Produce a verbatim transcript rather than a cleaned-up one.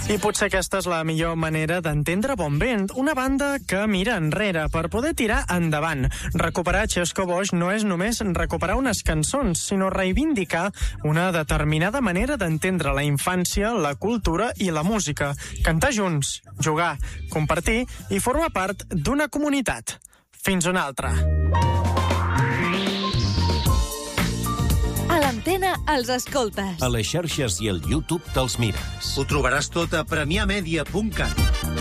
I potser aquesta és la millor manera d'entendre Bon Vent, una banda que mira enrere per poder tirar endavant. Recuperar Xesco Boix no és només recuperar unes cançons, sinó reivindicar una determinada manera d'entendre la infància, la cultura i la música. Cantar junts, jugar, compartir i formar part d'una comunitat. Fins una altra. A l'Antena els escoltes. A les xarxes i al YouTube te'ls mires. Ho trobaràs tot a premià media punt cat.